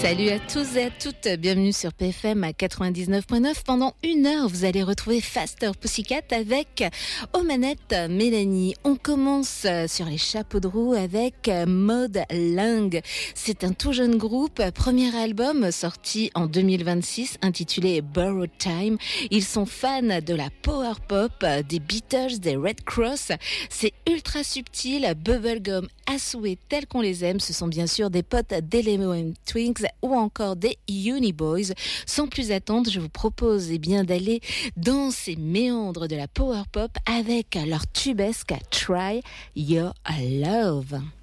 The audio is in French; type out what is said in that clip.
Salut à tous et à toutes, bienvenue sur PFM à 99.9. Pendant 1 heure, vous allez retrouver Faster Pussycat avec aux manettes Mélanie. On commence sur les chapeaux de roue avec Maud Lang. C'est un tout jeune groupe, premier album sorti en 2026 intitulé Borrowed Time. Ils sont fans de la power pop, des Beatles, des Red Cross. C'est ultra subtil, bubblegum à souhait tel qu'on les aime. Ce sont bien sûr des potes d'Element Twins ou encore des Uniboys. Sans plus attendre, je vous propose d'aller dans ces méandres de la power pop avec leur tubesque Try Your Love.